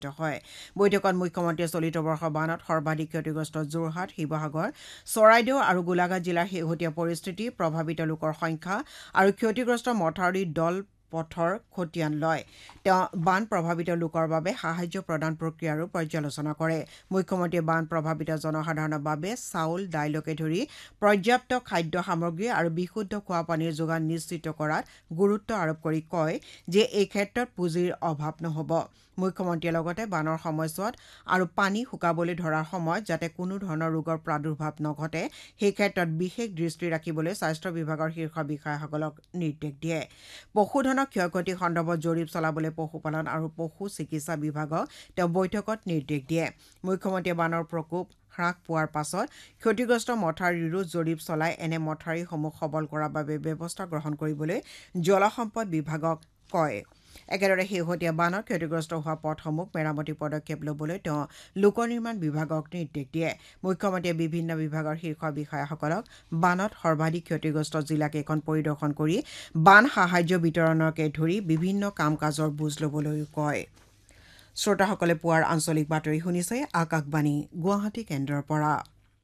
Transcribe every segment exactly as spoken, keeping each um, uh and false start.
অনুষ্ঠিত হয় বৈঠকত মুখ্যমন্ত্ৰীয়ে চলিত বৰ্ষৰ বানত সৰ্বাধিক ক্ষতিগ্ৰস্ত যোৰহাট শিৱসাগৰ চৰাইদেউ আৰু গোলাঘাট জিলাৰ শেহতীয়া পৰিস্থিতি প্ৰভাৱিত লোকৰ সংখ্যা আৰু ক্ষতিগ্ৰস্ত মথাউৰি দল পথৰ খতিয়ান লয় তেওঁ বান প্ৰভাৱিত লোকৰ বাবে সাহায্য প্ৰদান প্ৰক্ৰিয়াৰো পৰ্যালোচনা কৰে মুখ্যমন্ত্ৰীয়ে বান প্ৰভাৱিত জনসাধাৰণৰ বাবে চাউল দাইলকে ধৰি পৰ্যাপ্ত খাদ্য সামগ্ৰী আৰু বিশুদ্ধ খোৱা পানীৰ যোগান নিশ্চিত কৰাত গুৰুত্ব আৰোপ কৰি কয় যে এই ক্ষেত্ৰত পুঁজিৰ অভাৱ নহ'ব মুখ্যমন্ত্ৰীয়ে লগতে বানৰ সময়ছোৱাত আৰু পানী শুকাবলৈ ধৰাৰ সময়ত যাতে কোনো ধৰণৰ ৰোগৰ প্ৰাদুৰ্ভাৱ নঘটে সেই ক্ষেত্ৰত বিশেষ দৃষ্টি ৰাখিবলৈ স্বাস্থ্য বিভাগৰ শীৰ্ষ বিষয়াসকলক নিৰ্দেশ দিয়ে পশুধনৰ ক্ষয়ক্ষতি সন্দৰ্ভত জৰীপ চলাবলৈ পশুপালন আৰু পশু চিকিৎসা বিভাগক তেওঁ বৈঠকত নিৰ্দেশ দিয়ে মুখ্যমন্ত্ৰীয়ে বানৰ প্ৰকোপ হ্ৰাস পোৱাৰ পাছত ক্ষতিগ্ৰস্ত মথাউৰিৰো জৰীপ চলাই এনে মথাউৰিসমূহ সবল কৰাৰ বাবে ব্যৱস্থা গ্ৰহণ কৰিবলৈ জলসম্পদ বিভাগক কয় একেদৰে শেহতীয়া বানত ক্ষতিগ্ৰস্ত হোৱা পথসমূহ মেৰামতি পদক্ষেপ ল'বলৈ তেওঁ লোক নিৰ্মাণ বিভাগক নিৰ্দেশ দিয়ে মুখ্যমন্ত্ৰীয়ে বিভিন্ন বিভাগৰ শীৰ্ষ বিষয়াসকলক বানত সৰ্বাধিক ক্ষতিগ্ৰস্ত জিলাকেইখন পৰিদৰ্শন কৰি বান সাহায্য বিতৰণকে ধৰি বিভিন্ন কাম কাজৰ বুজ ল'বলৈও কয় শ্ৰোতাসকলে পুৱাৰ আঞ্চলিক বাতৰি শুনিছে আকাশবাণী গুৱাহাটী কেন্দ্ৰৰ পৰা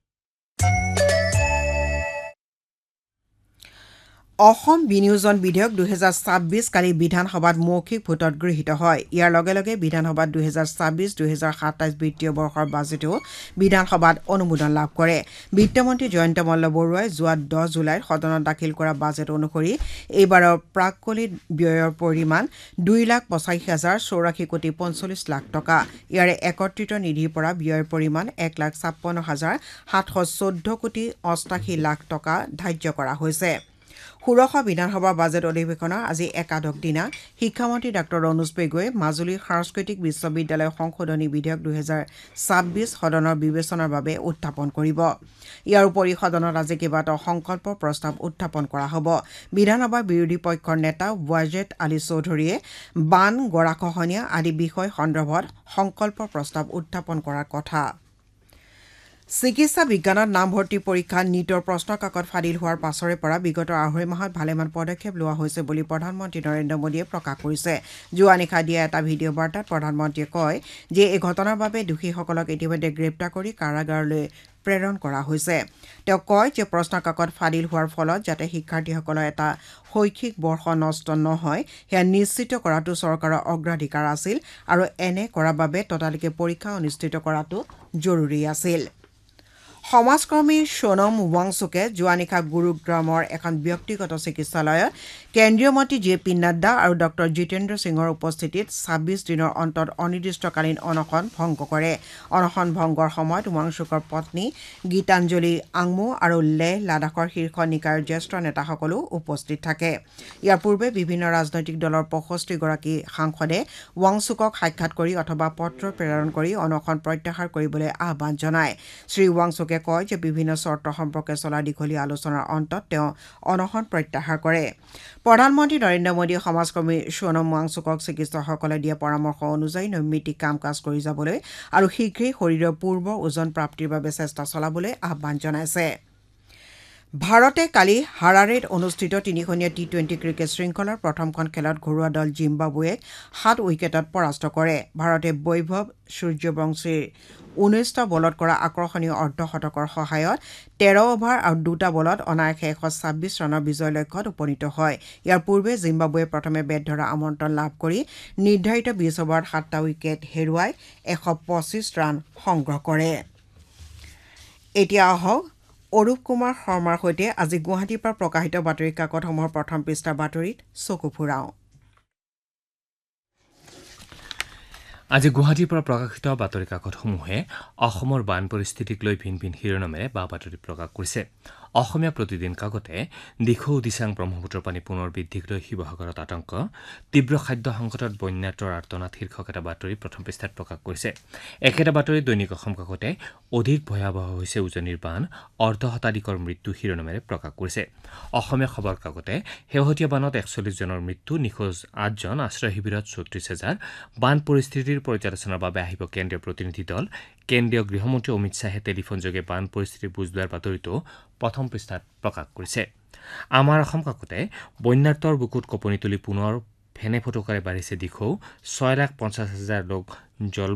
অসম বিনিয়োজন বিধেয়ক দুহেজাৰ ছাব্বিছ কালি বিধানসভাত মৌখিক ভোটত গৃহীত হয় ইয়াৰ লগে লগে বিধানসভাত দুহেজাৰ ছাব্বিছ দুহেজাৰ সাতাইছ বিত্তীয় বৰ্ষৰ বাজেটো বিধানসভাত অনুমোদন লাভ কৰে বিত্তমন্ত্ৰী জয়ন্ত মল্ল বৰুৱাই যোৱা দহ জুলাইত সদনত দাখিল কৰা বাজেট অনুসৰি এইবাৰৰ প্ৰাক্কলিত ব্যয়ৰ পৰিমাণ দুই লাখ পঁচাশী হাজাৰ চৌৰাশী কোটি পঞ্চল্লিছ লাখ টকা ইয়াৰে একত্ৰিত নিধিৰ পৰা ব্যয়ৰ পৰিমাণ এক লাখ ছাপন্ন হাজাৰ সাতশ চৈধ্য কোটি অষ্টাশী লাখ টকা ধাৰ্য কৰা হৈছে ষোড়শ বিধানসভা বাজেট অধিৱেশনৰ আজি একাদশ দিনা শিক্ষামন্ত্ৰী ডাঃ ৰণোজ পেগুৱে মাজুলীৰ সাংস্কৃতিক বিশ্ববিদ্যালয় সংশোধনী বিধেয়ক দুহেজাৰ ছাব্বিছ সদনৰ বিবেচনাৰ বাবে উত্থাপন কৰিব ইয়াৰ উপৰি সদনত আজি কেইবাটাও সংকল্প প্ৰস্তাৱ উত্থাপন কৰা হ'ব বিধানসভাৰ বিৰোধী পক্ষৰ নেতা ৱাজেদ আলী চৌধুৰীয়ে বান গৰাখহনীয়া আদি বিষয় সন্দৰ্ভত সংকল্প প্ৰস্তাৱ উত্থাপন কৰাৰ কথা চিকিৎসা বিজ্ঞানত নামভৰ্তি পৰীক্ষা নীটৰ প্ৰশ্ন কাকত ফাদিল হোৱাৰ পাছৰে পৰা বিগত আঢ়ৈ মাহত ভালেমান পদক্ষেপ লোৱা হৈছে বুলি প্ৰধানমন্ত্ৰী নৰেন্দ্ৰ মোদীয়ে প্ৰকাশ কৰিছে যোৱা নিশা দিয়া এটা ভিডিঅ' বাৰ্তাত প্ৰধানমন্ত্ৰীয়ে কয় যে এই ঘটনাৰ বাবে দোষীসকলক ইতিমধ্যে গ্ৰেপ্তাৰ কৰি কাৰাগাৰলৈ প্ৰেৰণ কৰা হৈছে তেওঁ কয় যে প্ৰশ্ন কাকত ফাদিল হোৱাৰ ফলত যাতে শিক্ষাৰ্থীসকলৰ এটা শৈক্ষিক বৰ্ষ নষ্ট নহয় সেয়া নিশ্চিত কৰাটো চৰকাৰৰ অগ্ৰাধিকাৰ আছিল আৰু এনে কৰাৰ বাবে ততালিকে পৰীক্ষা অনুষ্ঠিত কৰাটো জৰুৰী আছিল সমাজকৰ্মী সোনম ৱাংচুকে যোৱা নিশা গুৰুগ্ৰামৰ এখন ব্যক্তিগত চিকিৎসালয়ত কেন্দ্ৰীয় মন্ত্ৰী জে পি নাড্ডা আৰু ডক্টৰ জিতেন্দ্ৰ সিঙৰ উপস্থিতিত ছাব্বিছ দিনৰ অন্তত অনিৰ্দিষ্টকালীন অনশন ভংগ কৰে অনশন ভংগৰ সময়ত ৱাংচুকৰ পত্নী গীতাঞ্জলি আংমু আৰু লেহ লাডাখৰ শীৰ্ষ নিকায়ৰ জ্যেষ্ঠ নেতাসকলো উপস্থিত থাকে ইয়াৰ পূৰ্বে বিভিন্ন ৰাজনৈতিক দলৰ পঁয়ষষ্ঠি গৰাকী সাংসদে ৱাংচুকক সাক্ষাৎ কৰি অথবা পত্ৰ প্ৰেৰণ কৰি অনশন প্ৰত্যাহাৰ কৰিবলৈ আহ্বান জনায় শ্ৰী ৱাংচুকে কয় যে বিভিন্ন চৰ্ত সম্পৰ্কে চলা দীঘলীয়া আলোচনাৰ অন্তত তেওঁ অনশন প্ৰত্যাহাৰ কৰে প্ৰধানমন্ত্ৰী নৰেন্দ্ৰ মোদীয়ে সমাজকৰ্মী সোনম ৱাংচুকক চিকিৎসকসকলে দিয়া পৰামৰ্শ অনুযায়ী নৈমিত্তিক কাম কাজ কৰি যাবলৈ আৰু শীঘ্ৰেই শৰীৰৰ পূৰ্বৰ ওজন প্ৰাপ্তিৰ বাবে চেষ্টা চলাবলৈ আহ্বান জনাইছে ভাৰতে কালি হাৰাৰেত অনুষ্ঠিত তিনিখনীয়া টি টুৱেণ্টি ক্ৰিকেট শৃংখলাৰ প্ৰথমখন খেলত ঘৰুৱা দল জিম্বাবুৱেক সাত উইকেটত পৰাস্ত কৰে ভাৰতে বৈভৱ সূৰ্যবংশীৰ ঊনৈছটা বলত কৰা আকৰ্ষণীয় অৰ্ধশতকৰ সহায়ত তেৰ অভাৰ আৰু দুটা বলত অনায়াসে এশ ছাব্বিছ ৰানৰ বিজয় লক্ষ্যত উপনীত হয় ইয়াৰ পূৰ্বে জিম্বাবুৱে প্ৰথমে বেট ধৰা আমন্ত্ৰণ লাভ কৰি নিৰ্ধাৰিত বিছ অভাৰত সাতটা উইকেট হেৰুৱাই এশ পঁচিছ ৰান সংগ্ৰহ কৰে এতিয়া আহক অৰূপ কুমাৰ শৰ্মাৰ সৈতে আজি গুৱাহাটীৰ পৰা প্ৰকাশিত বাতৰি কাকতসমূহৰ প্ৰথম পৃষ্ঠাৰ বাতৰিত চকু ফুৰাওঁ আজি গুৱাহাটীৰ পৰা প্ৰকাশিত বাতৰি কাকতসমূহে অসমৰ বান পৰিস্থিতিক লৈ ভিন ভিন শিৰোনামেৰে বা বাতৰি প্ৰকাশ কৰিছে অসমীয়া প্ৰতিদিন কাকতে দিখৌ দিচাং ব্ৰহ্মপুত্ৰৰ পানী পুনৰ বৃদ্ধিক লৈ শিৱসাগৰত আতংক তীব্ৰ খাদ্য সংকটত বন্যাতৰ আৰ্তনাদ শীৰ্ষক এটা বাতৰি প্ৰথম পৃষ্ঠাত প্ৰকাশ কৰিছে একেটা বাতৰি দৈনিক অসম কাকতে অধিক ভয়াৱহ হৈছে উজনিৰ বান অৰ্ধ শতাধিকৰ মৃত্যু শিৰোনামেৰে প্ৰকাশ কৰিছে অসমীয়া খবৰ কাকতে শেহতীয়া বানত একচল্লিছ জনৰ মৃত্যু নিখোজ আঠজন আশ্ৰয় শিবিৰত চৌত্ৰিছ হাজাৰ বান পৰিস্থিতিৰ পৰ্যালোচনাৰ বাবে আহিব কেন্দ্ৰীয় প্ৰতিনিধি দল কেন্দ্ৰীয় গৃহমন্ত্ৰী অমিত শ্বাহে টেলিফোনযোগে বান পৰিস্থিতিৰ বুজ লোৱাৰ বাতৰিটো প্ৰথম পৃষ্ঠাত প্ৰকাশ কৰিছে আমাৰ অসম কাকতে বন্যাৰ্তৰ বুকুত কঁপনি তুলি পুনৰ ফেনে ফোটোকাৰে বাঢ়িছে দিখৌ ছয় লাখ পঞ্চাছ হাজাৰ লোক জল